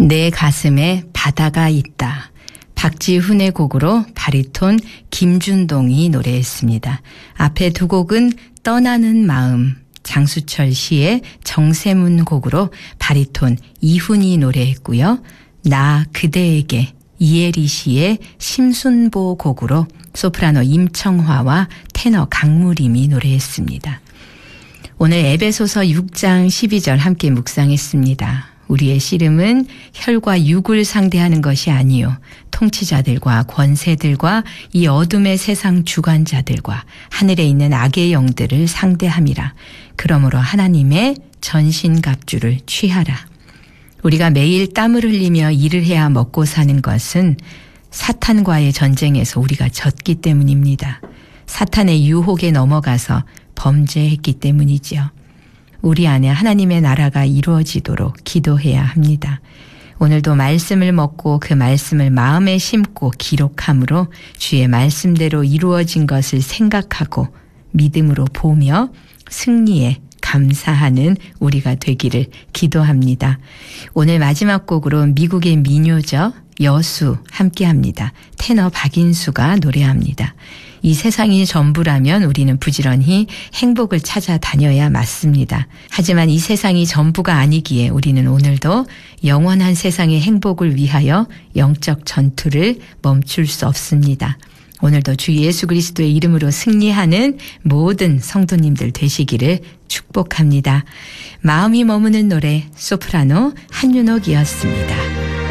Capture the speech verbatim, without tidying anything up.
내 가슴에 바다가 있다. 박지훈의 곡으로 바리톤 김준동이 노래했습니다. 앞에 두 곡은 떠나는 마음, 장수철 시의 정세문 곡으로 바리톤 이훈이 노래했고요. 나 그대에게 이혜리 씨의 심순보 곡으로 소프라노 임청화와 테너 강무림이 노래했습니다. 오늘 에베소서 육 장 십이 절 함께 묵상했습니다. 우리의 씨름은 혈과 육을 상대하는 것이 아니요 통치자들과 권세들과 이 어둠의 세상 주관자들과 하늘에 있는 악의 영들을 상대함이라. 그러므로 하나님의 전신갑주를 취하라. 우리가 매일 땀을 흘리며 일을 해야 먹고 사는 것은 사탄과의 전쟁에서 우리가 졌기 때문입니다. 사탄의 유혹에 넘어가서 범죄했기 때문이지요. 우리 안에 하나님의 나라가 이루어지도록 기도해야 합니다. 오늘도 말씀을 먹고 그 말씀을 마음에 심고 기록함으로 주의 말씀대로 이루어진 것을 생각하고 믿음으로 보며 승리에 감사하는 우리가 되기를 기도합니다. 오늘 마지막 곡으로 미국의 민요죠. 여수 함께합니다. 테너 박인수가 노래합니다. 이 세상이 전부라면 우리는 부지런히 행복을 찾아다녀야 맞습니다. 하지만 이 세상이 전부가 아니기에 우리는 오늘도 영원한 세상의 행복을 위하여 영적 전투를 멈출 수 없습니다. 오늘도 주 예수 그리스도의 이름으로 승리하는 모든 성도님들 되시기를 축복합니다. 마음이 머무는 노래 소프라노 한윤옥이었습니다.